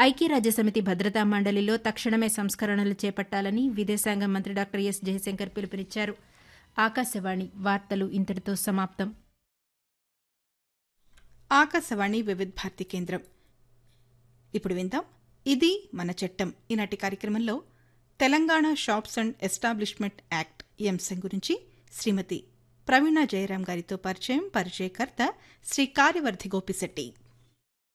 ఐక్యరాజ్యసమితి భద్రతా మండలిలో తక్షణమే సంస్కరణలు చేపట్టాలని విదేశాంగ మంత్రి డాక్టర్ ఎస్ జయశంకర్ పిలుపునిచ్చారు. ఆకాశవాణి వార్తలు ఇంతటితో సమాప్తం. ఆకాశవాణి వివిధ భారతి కేంద్రం. ఇప్పుడు విందాం ఇది మన చట్టం. ఈనాటి కార్యక్రమంలో Telangana shops and establishment act ఈ అంశం గురించి శ్రీమతి ప్రవీణ జయరాం గారితో పరిచయం. పరిచయకర్త శ్రీ కార్యవర్ధి గోపిశెట్టి.